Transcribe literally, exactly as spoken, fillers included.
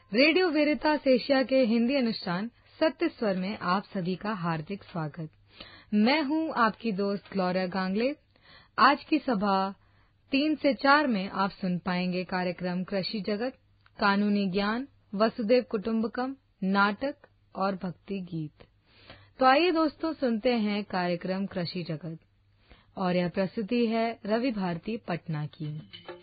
Radio वेरितास Asia के हिंदी अनुष्ठान सत्य स्वर में आप सभी का हार्दिक स्वागत। मैं हूं आपकी दोस्त ग्लोरिया गांगले। आज की सभा तीन से चार में आप सुन पाएंगे कार्यक्रम कृषि जगत, कानूनी ज्ञान, वसुदेव कुटुंबकम, नाटक और भक्ति गीत। तो आइए दोस्तों सुनते हैं कार्यक्रम कृषि जगत और यह प्रस्तुति है रवि भारती पटना की।